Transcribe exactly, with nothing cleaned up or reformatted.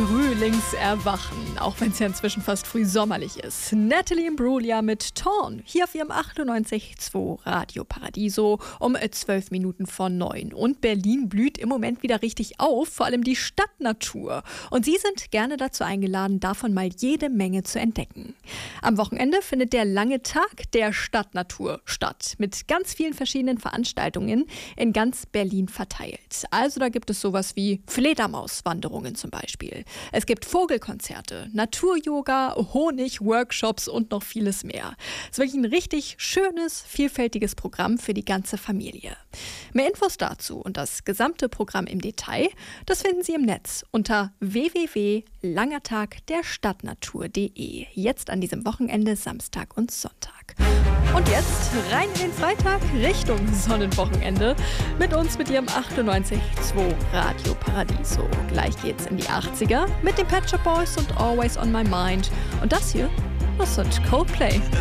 Frühlingserwachen, auch wenn es ja inzwischen fast früh sommerlich ist. Natalie Imbruglia mit Torn, hier auf ihrem achtundneunzig Komma zwei Radio Paradiso um zwölf Minuten vor neun. Und Berlin blüht im Moment wieder richtig auf, vor allem die Stadtnatur. Und Sie sind gerne dazu eingeladen, davon mal jede Menge zu entdecken. Am Wochenende findet der lange Tag der Stadtnatur statt, mit ganz vielen verschiedenen Veranstaltungen in ganz Berlin verteilt. Also da gibt es sowas wie Fledermauswanderungen zum Beispiel. Es gibt Vogelkonzerte, Natur-Yoga, Honig-Workshops und noch vieles mehr. Es ist wirklich ein richtig schönes, vielfältiges Programm für die ganze Familie. Mehr Infos dazu und das gesamte Programm im Detail, das finden Sie im Netz unter w w w punkt langertagderstadtnatur punkt de. Jetzt an diesem Wochenende, Samstag und Sonntag. Und jetzt rein in den Freitag Richtung Sonnenwochenende mit uns mit Ihrem achtundneunzig Komma zwei Radio Paradiso. Gleich geht's in die achtziger mit den Pet Shop Boys und Always on My Mind. Und das hier, das sind Coldplay.